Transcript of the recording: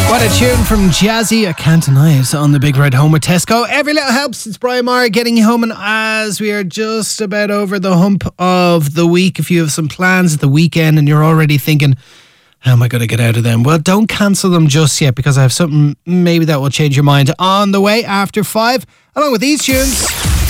What a tune from Jazzy. I can't deny it on the big ride home with Tesco. Every little helps. It's Brian Maher getting you home, and as we are just about over the hump of the week, if you have some plans at the weekend and you're already thinking, how am I going to get out of them? Well, don't cancel them just yet, because I have something maybe that will change your mind on the way after 5, along with these tunes.